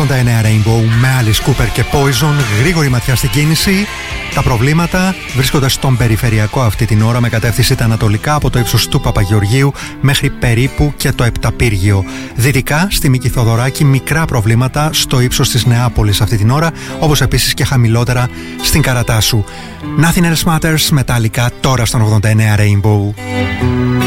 Rainbow με Alice Cooper και Poison. Γρήγορη ματιά στην κίνηση. Τα προβλήματα βρίσκοντας στον περιφερειακό αυτή την ώρα με κατεύθυνση τα ανατολικά από το ύψος του Παπαγεωργίου μέχρι περίπου και το Επταπύργιο. Δυτικά στη Μίκη Θοδωράκη μικρά προβλήματα στο ύψος της Νεάπολης αυτή την ώρα, όπως επίσης και χαμηλότερα στην Καρατάσου. Nothing Else Matters, Metallica, τώρα στον 89 Rainbow.